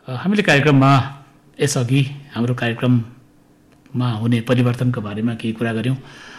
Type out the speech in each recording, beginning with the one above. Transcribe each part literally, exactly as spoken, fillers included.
हामीले कार्यक्रममा यसअघि हाम्रो कार्यक्रममा हुने परिवर्तनको बारेमा केही कुरा गऱ्यौँ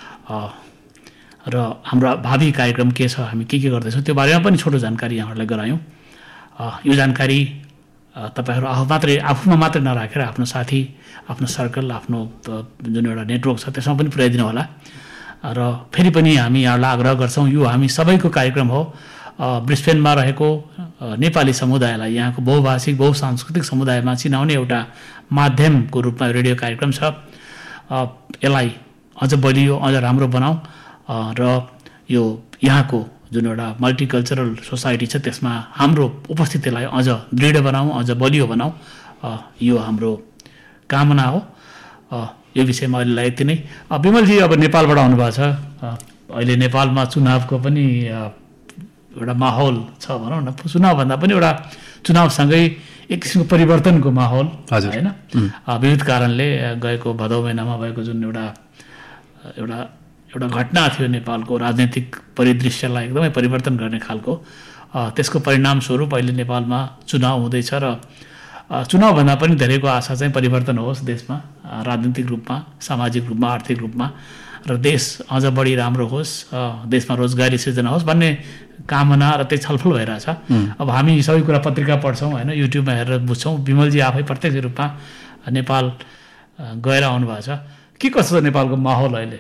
र हाम्रो भावी कार्यक्रम के छ, हामी के के गर्दैछौँ त्यो बारेमा पनि छोटो जानकारी यहाँहरूलाई गरायौँ। यो जानकारी तपाईँहरू आफू मात्रै आफूमा मात्रै नराखेर आफ्नो साथी, आफ्नो सर्कल, आफ्नो जुन एउटा नेटवर्क छ त्यसमा पनि पुर्याइदिनु होला। र फेरि पनि हामी यहाँलाई आग्रह गर्छौँ, यो हामी सबैको कार्यक्रम हो। ब्रिस्बेनमा रहेको नेपाली समुदायलाई, यहाँको बहुभाषिक बहुसांस्कृतिक समुदायमा चिनाउने एउटा माध्यमको रूपमा रेडियो कार्यक्रम छ। यसलाई अझ बलियो, अझ राम्रो बनाऊ र यो यहाँको जुन एउटा मल्टिकल्चरल सोसाइटी छ त्यसमा हाम्रो उपस्थितिलाई अझ दृढ बनाऊ, अझ बलियो बनाऊ, यो हाम्रो कामना हो। यो विषयमा अहिलेलाई यति नै। विमलजी अब नेपालबाट आउनुभएको छ, अहिले नेपालमा चुनावको पनि एउटा माहौल छ भनौँ न। चुनावभन्दा पनि एउटा चुनावसँगै एक किसिमको परिवर्तनको माहौल होइन, विविध कारणले गएको भदौ महिनामा भएको जुन एउटा एउटा एउटा घटना थियो नेपालको राजनैतिक परिदृश्यलाई एकदमै परिवर्तन गर्ने खालको, त्यसको परिणामस्वरूप अहिले नेपालमा चुनाव हुँदैछ र चुनावभन्दा पनि धेरैको आशा चाहिँ परिवर्तन होस् देशमा, राजनीतिक रूपमा, सामाजिक रूपमा, आर्थिक रूपमा, र देश अझ बढी राम्रो होस्, देशमा रोजगारी सृजना होस् भन्ने कामना र त्यही छलफल भइरहेछ। अब हामी सबै कुरा पत्रिका पढ्छौँ होइन, युट्युबमा हेरेर बुझ्छौँ। विमलजी आफै प्रत्यक्ष रूपमा नेपाल गएर आउनुभएको छ, के कस्तो छ नेपालको माहौल अहिले?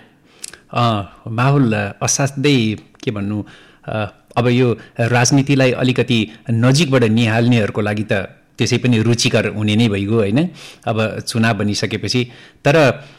माहौल असाध्यै के भन्नु, अब यो राजनीतिलाई अलिकति नजिकबाट निहाल्नेहरूको लागि त त्यसै पनि रुचिकर हुने नै भइगयो होइन, अब चुनाव बनिसकेपछि। तर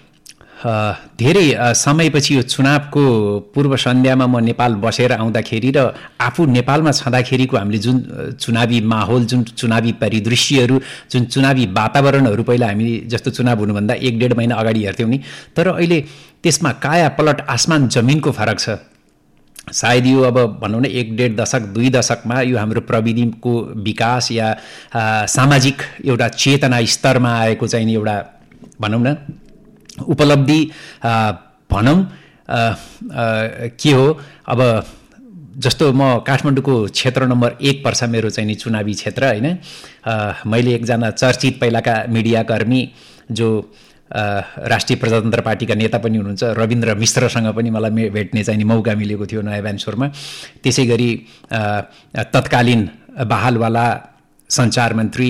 धेरै समयपछि यो चुनावको पूर्व सन्ध्यामा म नेपाल बसेर आउँदाखेरि र आफू नेपालमा छँदाखेरिको हामीले जुन चुनावी माहौल, जुन चुनावी परिदृश्यहरू, जुन चुनावी वातावरणहरू पहिला हामी जस्तो चुनाव हुनुभन्दा एक डेढ महिना अगाडि हेर्थ्यौँ नि, तर अहिले त्यसमा काया पलट आसमान जमिनको फरक छ। सायद यो अब भनौँ न एक डेढ दशक दुई दशकमा यो हाम्रो प्रविधिको विकास या सामाजिक एउटा चेतना स्तरमा आएको चाहिँ एउटा भनौँ न उपलब्धि भनौँ के हो। अब जस्तो म काठमाडौँको क्षेत्र नम्बर एक पर्छ मेरो चाहिँ नि चुनावी क्षेत्र होइन। मैले एकजना चर्चित पहिलाका मिडियाकर्मी जो राष्ट्रिय प्रजातन्त्र पार्टीका नेता पनि हुनुहुन्छ रविन्द्र मिश्रसँग पनि मलाई भेट्ने चाहिँ मौका मिलेको थियो नयाँ भ्यान्सोरमा। त्यसै गरी तत्कालीन बहालवाला सञ्चार मन्त्री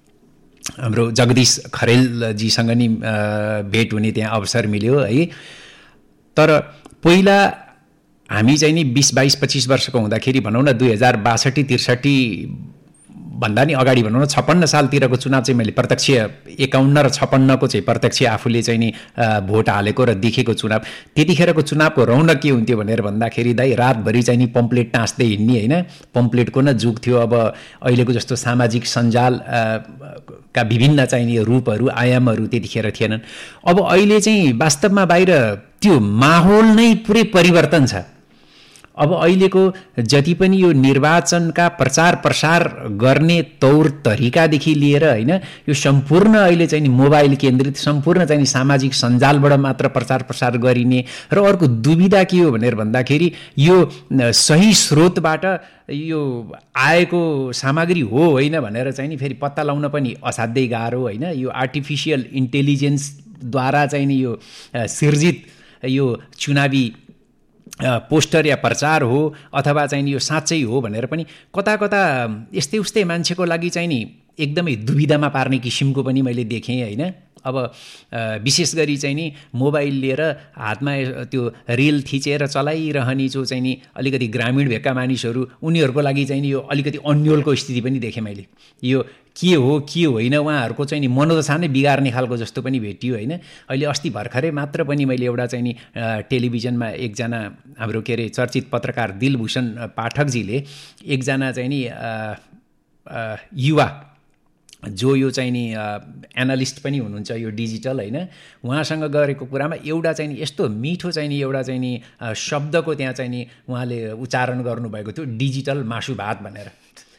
हाम्रो जगदीश खरेलजीसँग नि भेट हुने त्यहाँ अवसर मिल्यो है। तर पहिला हामी चाहिँ नि बिस बाइस पच्चिस वर्षको हुँदाखेरि भनौँ न दुई हजार बासठी त्रिसठी भन्दा नि अगाडि भनौँ न छप्पन्न सालतिरको चुनाव चाहिँ मैले प्रत्यक्ष एकाउन्न र छप्पन्नको चाहिँ प्रत्यक्ष आफूले चाहिँ नि भोट हालेको र देखेको चुनाव। त्यतिखेरको चुनावको रौनक के हुन्थ्यो भनेर भन्दाखेरि दाइ रातभरि चाहिँ नि पम्पलेट टाँस्दै हिँड्ने होइन, पम्पलेटको न जुग थियो। अब अहिलेको जस्तो सामाजिक सञ्जाल का विभिन्न चाहिँ नि रूपहरू आयामहरू त्यतिखेर थिएनन्। अब अहिले चाहिँ वास्तवमा बाहिर त्यो माहौल नै पुरै परिवर्तन छ। अब अहिलेको जति पनि यो निर्वाचनका प्रचार प्रसार गर्ने तौर तरिकादेखि लिएर होइन, यो सम्पूर्ण अहिले चाहिँ नि मोबाइल केन्द्रित, सम्पूर्ण चाहिँ नि सामाजिक सञ्जालबाट मात्र प्रचार प्रसार गरिने। र अर्को दुविधा के हो भनेर भन्दाखेरि यो सही स्रोतबाट यो आएको सामग्री हो होइन भनेर चाहिँ नि फेरि पत्ता लगाउन पनि असाध्यै गाह्रो होइन। यो आर्टिफिसियल इन्टेलिजेन्सद्वारा चाहिँ नि यो सिर्जित यो चुनावी पोस्टर या प्रचार हो अथवा चाहिँ यो साँच्चै हो भनेर पनि कता कता यस्तै उस्तै मान्छेको लागि चाहिँ नि एकदमै दुविधामा पार्ने किसिमको पनि मैले देखेँ होइन। अब विशेष गरी चाहिँ नि मोबाइल लिएर हातमा त्यो रिल थिचेर चलाइरहने जो चाहिँ नि अलिकति ग्रामीण भेगका मानिसहरू, उनीहरूको लागि चाहिँ नि यो अलिकति अन्यलको स्थिति पनि देखेँ मैले। यो के हो के होइन उहाँहरूको चाहिँ नि मनोदशा नै बिगार्ने खालको जस्तो पनि भेटियो होइन। अहिले अस्ति भर्खरै मात्र पनि मैले एउटा चाहिँ नि टेलिभिजनमा एकजना हाम्रो के अरे चर्चित पत्रकार दिलभूषण पाठकजीले एकजना चाहिँ नि युवा जो यो चाहिँ नि एनालिस्ट पनि हुनुहुन्छ यो डिजिटल होइन, उहाँसँग गरेको कुरामा एउटा चाहिँ नि यस्तो मिठो चाहिँ नि एउटा चाहिँ नि शब्दको त्यहाँ चाहिँ नि उहाँले उच्चारण गर्नुभएको थियो, डिजिटल मासु भात भनेर।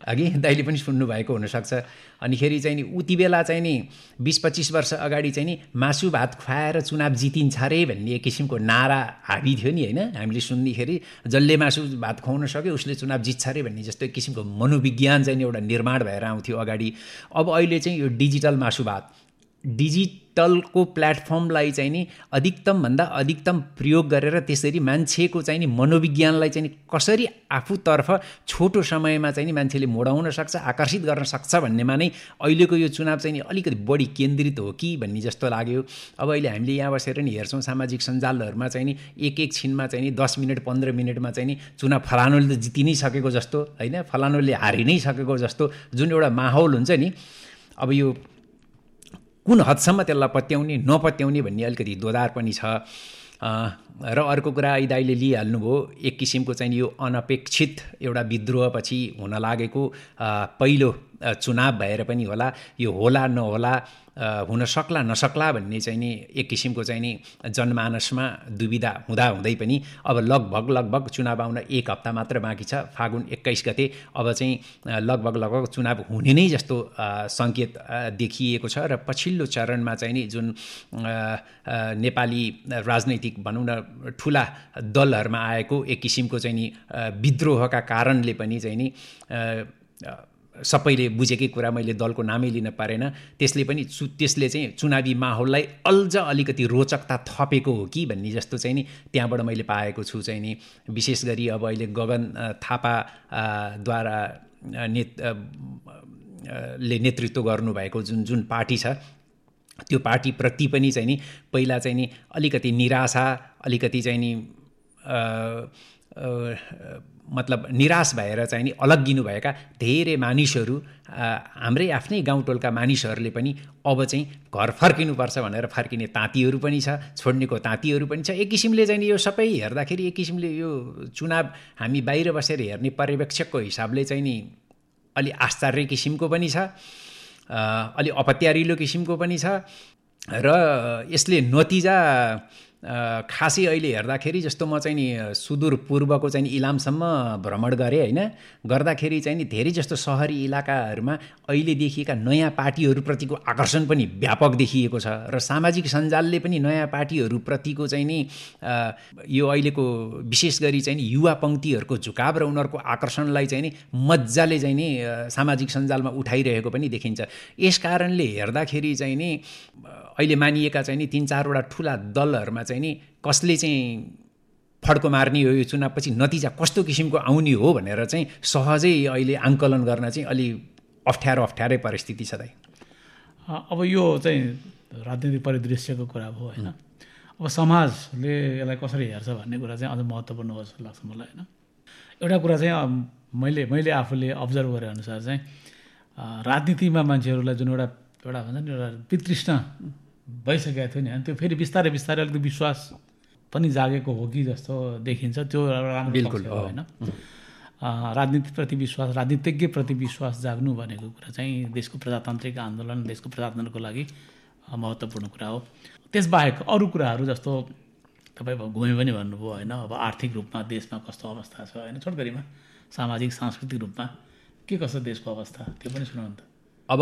अघि दाइले पनि सुन्नुभएको हुनसक्छ। अनिखेरि चाहिँ नि उति बेला चाहिँ नि बिस पच्चिस वर्ष अगाडि चाहिँ नि मासु भात खुवाएर चुनाव जितिन्छ रे भन्ने एक किसिमको नारा हाबी थियो नि होइन। हामीले सुन्दाखेरि जसले मासु भात खुवाउन सक्यो उसले चुनाव जित्छ रे भन्ने जस्तो एक किसिमको मनोविज्ञान चाहिँ एउटा निर्माण भएर आउँथ्यो अगाडि। अब अहिले चाहिँ यो डिजिटल मासु भात, डिजिटलको प्लेटफर्मलाई चाहिँ नि अधिकतमभन्दा अधिकतम प्रयोग गरेर त्यसरी मान्छेको चाहिँ नि मनोविज्ञानलाई चाहिँ नि कसरी आफूतर्फ छोटो समयमा चाहिँ नि मान्छेले मोडाउन सक्छ, आकर्षित गर्न सक्छ भन्नेमा नै अहिलेको यो चुनाव चाहिँ नि अलिकति बढी केन्द्रित हो कि भन्ने जस्तो लाग्यो। अब अहिले हामीले यहाँ बसेर नि हेर्छौँ सामाजिक सञ्जालहरूमा चाहिँ नि एक एक छिनमा चाहिँ नि दस मिनट पन्ध्र मिनटमा चाहिँ नि चुनाव फलानुले त जिति नै सकेको जस्तो होइन, फलानुले हारि नै सकेको जस्तो जुन एउटा माहौल हुन्छ नि, अब यो कुन हदसम्म त्यसलाई पत्याउने नपत्याउने भन्ने अलिकति दोधार पनि छ। र अर्को कुरा अहिले दाइले लिइहाल्नुभयो, एक किसिमको चाहिँ यो अनपेक्षित एउटा विद्रोहपछि हुन लागेको पहिलो चुनाव भएर पनि होला, यो होला नहोला, हुन सक्ला नसक्ला भन्ने चाहिँ नि एक किसिमको चाहिँ नि जनमानसमा दुविधा हुँदा हुँदै पनि अब लगभग लगभग चुनाव आउन एक हप्ता मात्र बाँकी छ, फागुन एक्काइस गते अब चाहिँ लगभग लगभग चुनाव हुने नै जस्तो सङ्केत देखिएको छ। र पछिल्लो चरणमा चाहिँ नि जुन नेपाली राजनैतिक भनौँ न ठुला दलहरूमा आएको एक किसिमको चाहिँ नि विद्रोहका कारणले पनि चाहिँ नि सबैले बुझेकै कुरा, मैले दलको नामै लिन पारेन, त्यसले पनि चु त्यसले चाहिँ चुनावी माहौललाई अल्झ अलिकति रोचकता थपेको हो कि भन्ने जस्तो चाहिँ नि त्यहाँबाट मैले पाएको छु। चाहिँ नि विशेष गरी अब अहिले गगन थापाद्वारा नेत ले नेतृत्व गर्नुभएको जुन जुन पार्टी छ त्यो पार्टीप्रति पनि चाहिँ नि पहिला चाहिँ नि अलिकति निराशा, अलिकति चाहिँ नि मतलब निराश भएर चाहिँ नि अलग्गिनुभएका धेरै मानिसहरू, हाम्रै आफ्नै गाउँटोलका मानिसहरूले पनि अब चाहिँ घर फर्किनुपर्छ भनेर फर्किने तातीहरू पनि छ, छोड्नेको तातीहरू पनि छ। एक किसिमले चाहिँ यो सबै हेर्दाखेरि एक किसिमले यो चुनाव हामी बाहिर बसेर हेर्ने पर्यवेक्षकको हिसाबले चाहिँ नि अलि आश्चर्य किसिमको पनि छ, अलि अपत्यारिलो किसिमको पनि छ। र यसले नतिजा खासै अहिले हेर्दाखेरि जस्तो म चाहिँ नि सुदूरपूर्वको चाहिँ इलामसम्म भ्रमण गरेँ होइन, गर्दाखेरि चाहिँ नि धेरै जस्तो सहरी इलाकाहरूमा अहिले देखिएका नयाँ पार्टीहरूप्रतिको आकर्षण पनि व्यापक देखिएको छ। र सामाजिक सञ्जालले पनि नयाँ पार्टीहरूप्रतिको चाहिँ नि यो अहिलेको विशेष गरी चाहिँ नि युवा पङ्क्तिहरूको झुकाव र उनीहरूको आकर्षणलाई चाहिँ नि मजाले चाहिँ नि सामाजिक सञ्जालमा उठाइरहेको पनि देखिन्छ। यस कारणले हेर्दाखेरि चाहिँ नि अहिले मानिएका चाहिँ नि तीन चारवटा ठुला दलहरूमा चाहिँ नि कसले चाहिँ फड्को मार्ने हो, यो चुनावपछि नतिजा कस्तो किसिमको आउने हो भनेर चाहिँ सहजै अहिले आङ्कलन गर्न चाहिँ अलि अप्ठ्यारो अप्ठ्यारै परिस्थिति छ दाइ। अब यो चाहिँ राजनीतिक परिदृश्यको कुरा भयो होइन, अब समाजले यसलाई कसरी हेर्छ भन्ने कुरा चाहिँ अझ महत्त्वपूर्ण हो जस्तो लाग्छ मलाई होइन। एउटा कुरा चाहिँ मैले मैले आफूले अब्जर्भ गरे अनुसार चाहिँ राजनीतिमा मान्छेहरूलाई जुन एउटा एउटा भन्छ नि एउटा वितृष्ण भइसकेको थियो नि, अनि त्यो फेरि बिस्तारै बिस्तारै अलिकति विश्वास पनि जागेको हो कि जस्तो देखिन्छ। त्यो राम्रो बिल्कुल हो होइन। राजनीतिप्रति विश्वास, राजनीतिज्ञप्रति विश्वास जाग्नु भनेको कुरा चाहिँ देशको प्रजातान्त्रिक आन्दोलन, देशको प्रजातन्त्रको लागि महत्त्वपूर्ण कुरा हो। त्यसबाहेक अरू कुराहरू जस्तो तपाईँ घुमे पनि भन्नुभयो होइन, अब आर्थिक रूपमा देशमा कस्तो अवस्था छ होइन, छोटकरीमा सामाजिक सांस्कृतिक रूपमा के कस्तो देशको अवस्था त्यो पनि सुनाउनु त। अब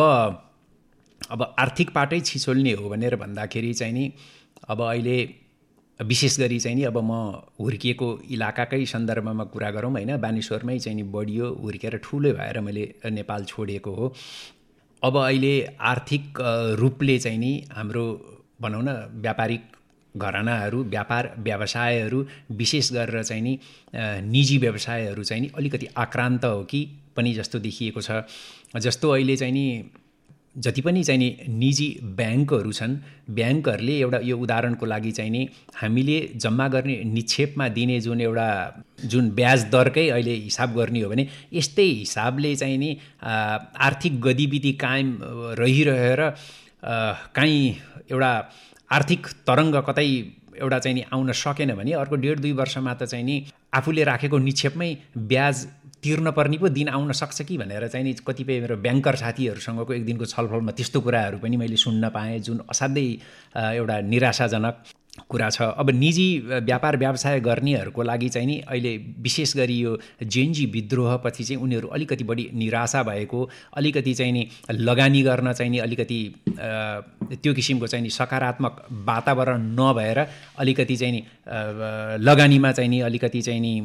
अब आर्थिक पाटै छिचोल्ने हो भनेर भन्दाखेरि चाहिँ नि अब अहिले विशेष गरी चाहिँ नि अब म हुर्किएको इलाकाकै सन्दर्भमा कुरा गरौँ होइन, बानेश्वरमै चाहिँ नि बढियो, हुर्केर ठुलो भएर मैले नेपाल छोडेको हो। अब अहिले आर्थिक रूपले चाहिँ नि हाम्रो भनौँ न व्यापारिक घरानाहरू, व्यापार व्यवसायहरू विशेष गरेर चाहिँ नि निजी व्यवसायहरू चाहिँ नि अलिकति आक्रान्त हो कि पनि जस्तो देखिएको छ। जस्तो अहिले चाहिँ नि जति पनि चाहिँ नि निजी ब्याङ्कहरू छन्, ब्याङ्कहरूले एउटा यो उदाहरणको लागि चाहिँ नि हामीले जम्मा गर्ने निक्षेपमा दिने जुन एउटा जुन ब्याज दरकै अहिले हिसाब गर्ने हो भने यस्तै हिसाबले चाहिँ नि आर्थिक गतिविधि कायम रहिरहेर काहीँ एउटा आर्थिक तरङ्ग कतै एउटा चाहिँ नि आउन सकेन भने अर्को डेढ दुई वर्षमा त चाहिँ नि आफूले राखेको निक्षेपमै ब्याज तिर्न पर्ने पो दिन आउन सक्छ कि भनेर चाहिँ नि कतिपय मेरो ब्याङ्कर साथीहरूसँगको एक दिनको छलफलमा त्यस्तो कुराहरू पनि मैले सुन्न पाएँ, जुन असाध्यै एउटा निराशाजनक कुरा छ। अब निजी व्यापार व्यवसाय गर्नेहरूको लागि चाहिँ नि अहिले विशेष गरी यो जेएनजी विद्रोहपछि चाहिँ उनीहरू अलिकति बढी निराशा भएको, अलिकति चाहिँ नि लगानी गर्न चाहिँ नि अलिकति त्यो किसिमको चाहिँ नि सकारात्मक वातावरण नभएर अलिकति चाहिँ नि लगानीमा चाहिँ नि अलिकति चाहिँ नि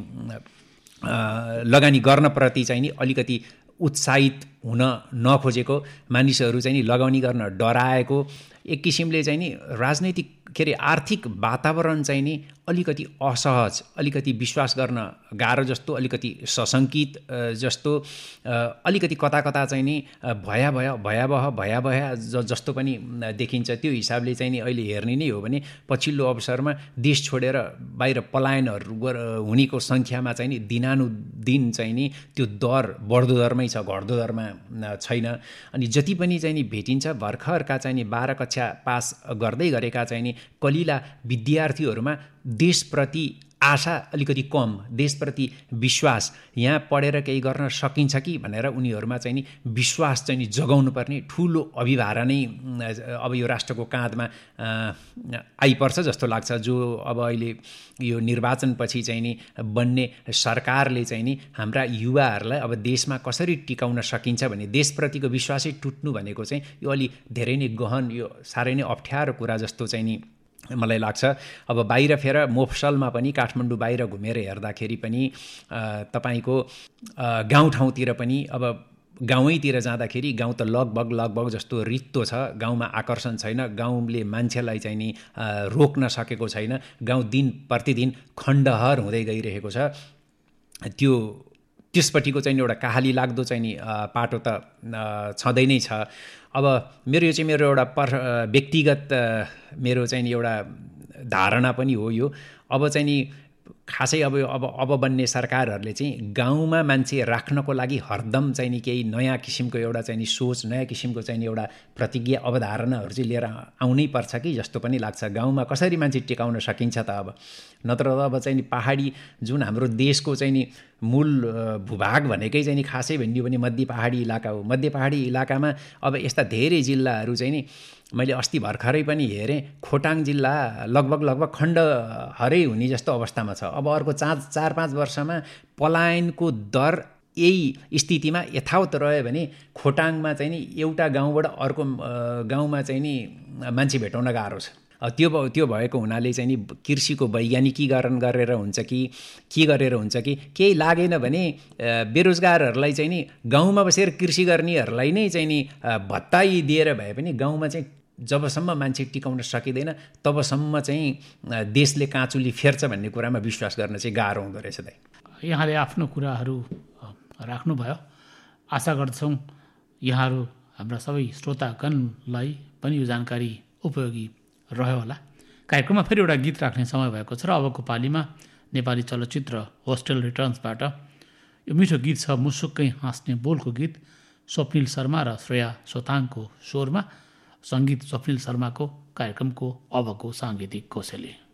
लगानी गर्नप्रति चाहिँ नि अलिकति उत्साहित हुन नखोजेको, मानिसहरू चाहिँ नि लगानी गर्न डराएको, एक किसिमले चाहिँ नि राजनैतिक के अरे आर्थिक वातावरण चाहिँ नि अलिकति असहज, अलिकति विश्वास गर्न गाह्रो जस्तो, अलिकति सशङ्कित जस्तो, अलिकति कता कता चाहिँ नि भयावह भयावह भयावह जस्तो पनि देखिन्छ। त्यो हिसाबले चाहिँ नि अहिले हेर्ने नै हो भने पछिल्लो अवसरमा देश छोडेर बाहिर पलायनहरू हुनेको सङ्ख्यामा चाहिँ नि दिनानुदिन चाहिँ नि त्यो दर बढ्दो दरमै छ, घट्दो दरमा छैन। अनि जति पनि चाहिँ नि भेटिन्छ भर्खरका चाहिँ नि बाह्र कक्षा पास गर्दै गरेका चाहिँ नि कलिला विद्यार्थीहरूमा देशप्रति आशा अलिकति कम, देशप्रति विश्वास, यहाँ पढेर केही गर्न सकिन्छ कि भनेर उनीहरूमा चाहिँ नि विश्वास चाहिँ नि जगाउनु पर्ने ठुलो अभिभार नै अब यो राष्ट्रको काँधमा आइपर्छ जस्तो लाग्छ। जो अब अहिले यो निर्वाचनपछि चाहिँ नि बन्ने सरकारले चाहिँ नि हाम्रा युवाहरूलाई अब देशमा कसरी टिकाउन सकिन्छ भने देशप्रतिको विश्वासै टुट्नु भनेको चाहिँ यो अलि धेरै नै गहन, यो साह्रै नै अप्ठ्यारो कुरा जस्तो चाहिँ नि मलाई लाग्छ। अब बाहिर फेर मोफसलमा पनि काठमाडौँ बाहिर घुमेर हेर्दाखेरि पनि तपाईँको गाउँठाउँतिर पनि अब गाउँैतिर जाँदाखेरि गाउँ त लगभग लगभग जस्तो रित्तो छ, गाउँमा आकर्षण छैन, गाउँले मान्छेलाई चाहिँ नि रोक्न सकेको छैन, गाउँ दिन प्रतिदिन खण्डहर हुँदै गइरहेको छ। त्यो त्यसपट्टिको चाहिँ एउटा कहाली लाग्दो चाहिँ नि पाटो त छँदै नै छ। अब मेरो यो चाहिँ मेरो एउटा पर व्यक्तिगत मेरो चाहिँ नि एउटा धारणा पनि हो यो। अब चाहिँ नि खासै अब अब अब बन्ने सरकारहरूले चाहिँ गाउँमा मान्छे राख्नको लागि हरदम चाहिँ नि केही नयाँ किसिमको एउटा चाहिँ नि सोच, नयाँ किसिमको चाहिँ नि एउटा प्रतिज्ञा अवधारणाहरू चाहिँ लिएर आउनै पर्छ कि जस्तो पनि लाग्छ। गाउँमा कसरी मान्छे टिकाउन सकिन्छ त अब, नत्र त अब चाहिँ नि पहाडी जुन हाम्रो देशको चाहिँ नि मूल भूभाग भनेकै चाहिँ नि खासै भनियो भने मध्य पहाडी इलाका हो। मध्य पहाडी इलाकामा अब यस्ता धेरै जिल्लाहरू चाहिँ नि मैले अस्ति भर्खरै पनि हेरेँ, खोटाङ जिल्ला लगभग लगभग खण्डहरै हुने जस्तो अवस्थामा छ। अब अर्को चार चार पाँच वर्षमा पलायनको दर यही स्थितिमा यथावत रह्यो भने खोटाङमा चाहिँ नि एउटा गाउँबाट अर्को गाउँमा चाहिँ नि मान्छे भेटाउन गाह्रो छ। त्यो त्यो भएको हुनाले चाहिँ नि कृषिको वैज्ञानिकीकरण गरेर हुन्छ कि के गरेर हुन्छ कि केही लागेन भने बेरोजगारहरूलाई चाहिँ नि गाउँमा बसेर कृषि गर्नेहरूलाई नै चाहिँ नि भत्ता दिएर भए पनि गाउँमा चाहिँ जबसम्म मान्छे टिकाउन सकिँदैन तबसम्म चाहिँ देशले काँचुली फेर्छ भन्ने कुरामा विश्वास गर्न चाहिँ गाह्रो हुँदो रहेछ। दाइ, यहाँले आफ्नो कुराहरू राख्नुभयो। आशा गर्छौँ यहाँहरू हाम्रा सबै श्रोतागणलाई पनि यो जानकारी उपयोगी रह्यो होला। कार्यक्रममा फेरि एउटा गीत राख्ने समय भएको छ र अबको पालीमा नेपाली चलचित्र होस्टेल रिटर्न्सबाट यो मिठो गीत छ, मुसुक्कै हाँस्ने बोलको गीत, स्वप्निल शर्मा र श्रेया सोताङको स्वरमा, सङ्गीत स्वप्निल शर्माको, कार्यक्रमको अबको साङ्गीतिक कोसेली।